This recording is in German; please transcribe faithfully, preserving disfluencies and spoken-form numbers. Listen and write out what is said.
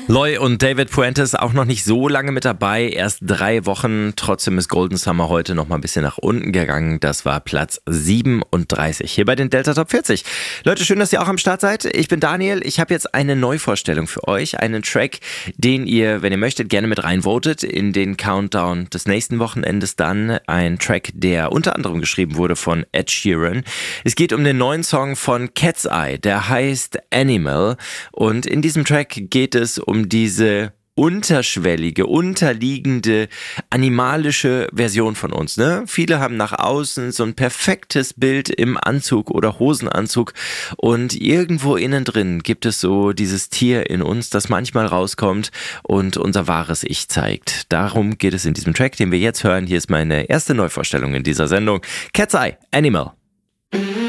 Loy und David Puentes auch noch nicht so lange mit dabei, erst drei Wochen. Trotzdem ist Golden Summer heute noch mal ein bisschen nach unten gegangen. Das war Platz siebenunddreißig hier bei den Delta Top vierzig. Leute, schön, dass ihr auch am Start seid. Ich bin Daniel. Ich habe jetzt eine Neuvorstellung für euch. Einen Track, den ihr, wenn ihr möchtet, gerne mit reinvotet in den Countdown des nächsten Wochenendes dann. Ein Track, der unter anderem geschrieben wurde von Ed Sheeran. Es geht um den neuen Song von Cat's Eye. Der heißt Animal. Und in diesem Track geht es um diese unterschwellige, unterliegende, animalische Version von uns, ne? Viele haben nach außen so ein perfektes Bild im Anzug oder Hosenanzug und irgendwo innen drin gibt es so dieses Tier in uns, das manchmal rauskommt und unser wahres Ich zeigt. Darum geht es in diesem Track, den wir jetzt hören. Hier ist meine erste Neuvorstellung in dieser Sendung. Cat's Eye, Animal.